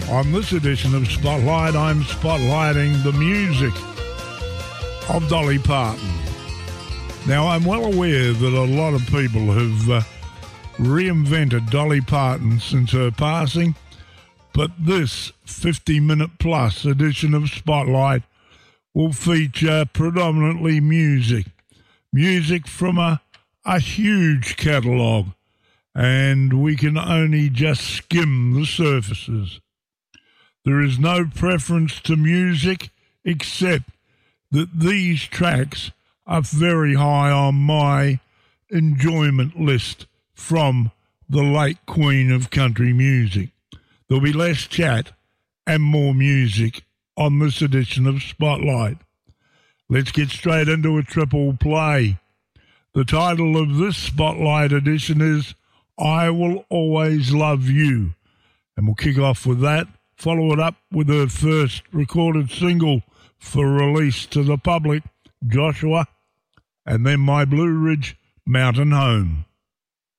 On this edition of Spotlight, I'm spotlighting the music of Dolly Parton. Now, I'm well aware that a lot of people have reinvented Dolly Parton since her passing, but this 50-minute plus edition of Spotlight will feature predominantly music from a huge catalogue, and we can only just skim the surfaces. There is no preference to music except that these tracks are very high on my enjoyment list from the late Queen of Country Music. There'll be less chat and more music on this edition of Spotlight. Let's get straight into a triple play. The title of this Spotlight edition is I Will Always Love You, and we'll kick off with that. Follow it up with her first recorded single for release to the public, Joshua, and then My Blue Ridge Mountain Home.